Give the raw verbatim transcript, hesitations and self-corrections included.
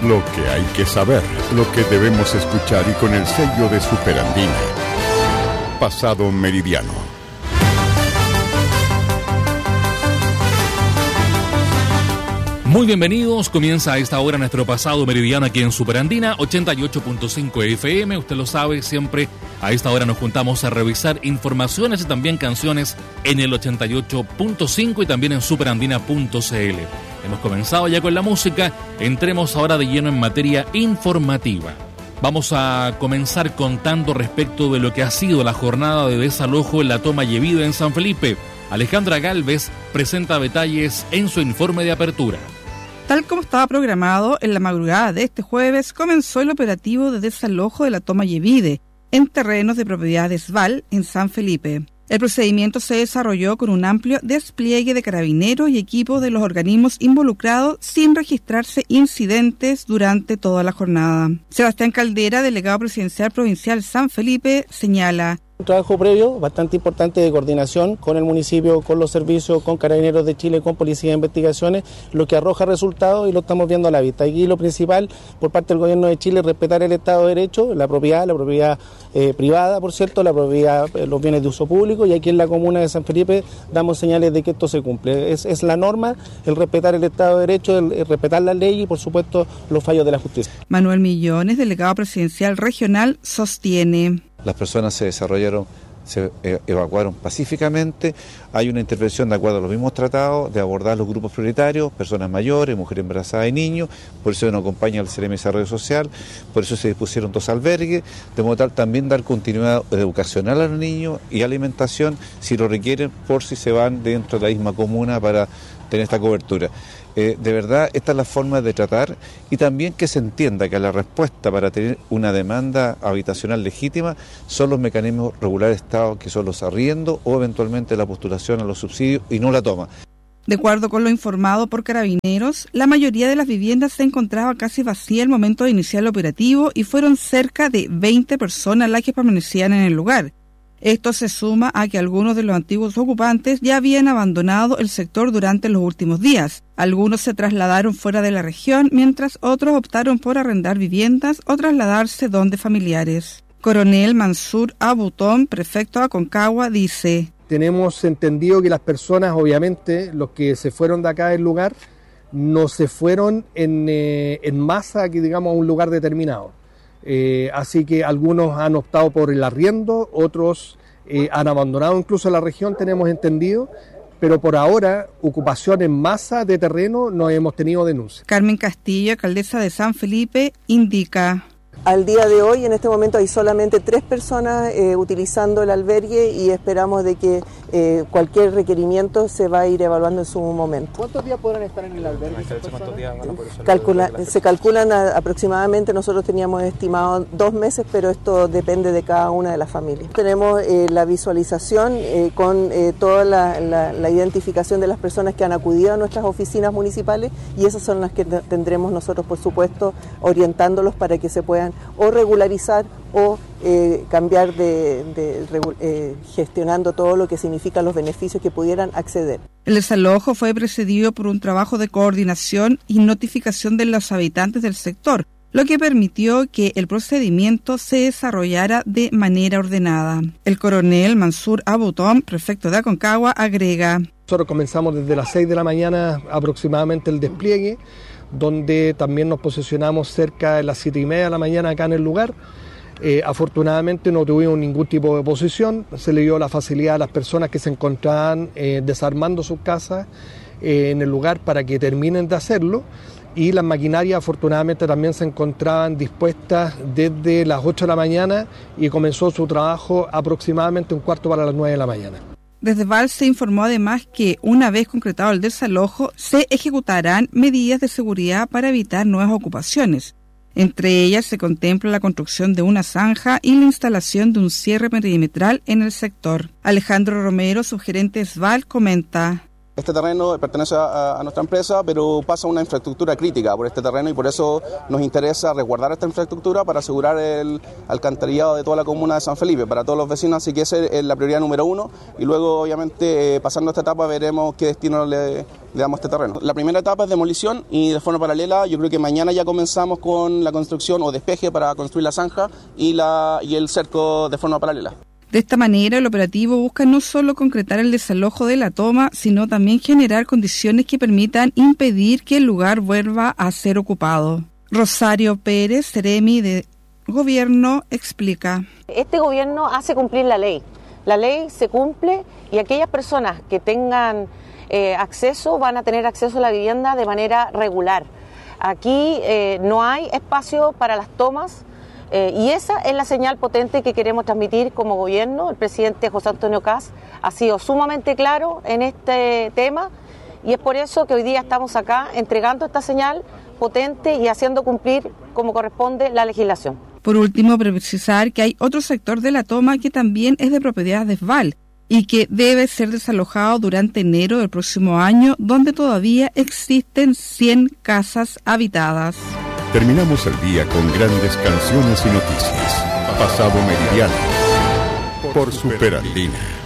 Lo que hay que saber, lo que debemos escuchar y con el sello de Superandina. Pasado Meridiano. Muy bienvenidos, comienza a esta hora nuestro Pasado Meridiano aquí en Superandina, ochenta y ocho punto cinco F M. Usted lo sabe, siempre a esta hora nos juntamos a revisar informaciones y también canciones en el ochenta y ocho punto cinco y también en superandina punto c l. Hemos comenzado ya con la música, entremos ahora de lleno en materia informativa. Vamos a comenzar contando respecto de lo que ha sido la jornada de desalojo en la Toma Yevide en San Felipe. Alejandra Galvez presenta detalles en su informe de apertura. Tal como estaba programado, en la madrugada de este jueves comenzó el operativo de desalojo de la Toma Yevide en terrenos de propiedad de Sval en San Felipe. El procedimiento se desarrolló con un amplio despliegue de carabineros y equipos de los organismos involucrados sin registrarse incidentes durante toda la jornada. Sebastián Caldera, delegado presidencial provincial San Felipe, señala: Un trabajo previo bastante importante de coordinación con el municipio, con los servicios, con Carabineros de Chile, con Policía de Investigaciones, lo que arroja resultados y lo estamos viendo a la vista. Aquí lo principal por parte del Gobierno de Chile es respetar el Estado de Derecho, la propiedad, la propiedad eh, privada, por cierto, la propiedad, eh, los bienes de uso público, y aquí en la comuna de San Felipe damos señales de que esto se cumple. Es, es la norma, el respetar el Estado de Derecho, el, el respetar la ley y, por supuesto, los fallos de la justicia. Manuel Millones, delegado presidencial regional, sostiene: Las personas se desarrollaron, se evacuaron pacíficamente. Hay una intervención de acuerdo a los mismos tratados de abordar los grupos prioritarios, personas mayores, mujeres embarazadas y niños. Por eso nos acompaña el C R M de Desarrollo Social, por eso se dispusieron dos albergues, de modo tal también dar continuidad educacional a los niños y alimentación si lo requieren, por si se van dentro de la misma comuna para tener esta cobertura. Eh, de verdad, esta es la forma de tratar, y también que se entienda que la respuesta para tener una demanda habitacional legítima son los mecanismos regulares de Estado, que son los arriendos o eventualmente la postulación a los subsidios, y no la toma. De acuerdo con lo informado por Carabineros, la mayoría de las viviendas se encontraba casi vacía al momento de iniciar el operativo y fueron cerca de veinte personas las que permanecían en el lugar. Esto se suma a que algunos de los antiguos ocupantes ya habían abandonado el sector durante los últimos días. Algunos se trasladaron fuera de la región, mientras otros optaron por arrendar viviendas o trasladarse donde familiares. Coronel Mansur Abutón, prefecto de Aconcagua, dice: Tenemos entendido que las personas, obviamente, los que se fueron de acá del lugar, no se fueron en, eh, en masa, aquí digamos, a un lugar determinado. Eh, así que algunos han optado por el arriendo, otros eh, han abandonado incluso la región, tenemos entendido, pero por ahora, ocupación en masa de terreno, no hemos tenido denuncias. Carmen Castillo, alcaldesa de San Felipe, indica: Al día de hoy, en este momento, hay solamente tres personas eh, utilizando el albergue, y esperamos de que eh, cualquier requerimiento se va a ir evaluando en su momento. ¿Cuántos días podrán estar en el albergue? ¿Cuántos días van a poder usar Calcula, el albergue? Se calculan a, aproximadamente, nosotros teníamos estimado dos meses, pero esto depende de cada una de las familias. Tenemos eh, la visualización eh, con eh, toda la, la, la identificación de las personas que han acudido a nuestras oficinas municipales, y esas son las que tendremos nosotros, por supuesto, orientándolos para que se puedan o regularizar o eh, cambiar de, de, de eh, gestionando todo lo que significa los beneficios que pudieran acceder. El desalojo fue precedido por un trabajo de coordinación y notificación de los habitantes del sector, lo que permitió que el procedimiento se desarrollara de manera ordenada. El coronel Mansur Abutón, prefecto de Aconcagua, agrega: Nosotros comenzamos desde las seis de la mañana aproximadamente el despliegue, donde también nos posicionamos cerca de las siete y media de la mañana acá en el lugar. Eh, afortunadamente no tuvimos ningún tipo de oposición, se le dio la facilidad a las personas que se encontraban eh, desarmando sus casas eh, en el lugar para que terminen de hacerlo, y las maquinarias afortunadamente también se encontraban dispuestas desde las ocho de la mañana y comenzó su trabajo aproximadamente un cuarto para las nueve de la mañana. Desde Val se informó además que, una vez concretado el desalojo, se ejecutarán medidas de seguridad para evitar nuevas ocupaciones. Entre ellas se contempla la construcción de una zanja y la instalación de un cierre perimetral en el sector. Alejandro Romero, subgerente de S V A L, comenta: Este terreno pertenece a, a nuestra empresa, pero pasa una infraestructura crítica por este terreno y por eso nos interesa resguardar esta infraestructura para asegurar el alcantarillado de toda la comuna de San Felipe, para todos los vecinos, así que esa es la prioridad número uno y luego obviamente eh, pasando esta etapa veremos qué destino le, le damos a este terreno. La primera etapa es demolición y de forma paralela yo creo que mañana ya comenzamos con la construcción o despeje para construir la zanja y, la, y el cerco de forma paralela. De esta manera, el operativo busca no solo concretar el desalojo de la toma, sino también generar condiciones que permitan impedir que el lugar vuelva a ser ocupado. Rosario Pérez, Seremi de Gobierno, explica. Este gobierno hace cumplir la ley. La ley se cumple y aquellas personas que tengan eh, acceso van a tener acceso a la vivienda de manera regular. Aquí eh, no hay espacio para las tomas. Eh, y esa es la señal potente que queremos transmitir como gobierno. El presidente José Antonio Kast ha sido sumamente claro en este tema y es por eso que hoy día estamos acá entregando esta señal potente y haciendo cumplir como corresponde la legislación. Por último, precisar que hay otro sector de la toma que también es de propiedad de Esval y que debe ser desalojado durante enero del próximo año, donde todavía existen cien casas habitadas. Terminamos el día con grandes canciones y noticias. Pasado Meridiano por Superandina.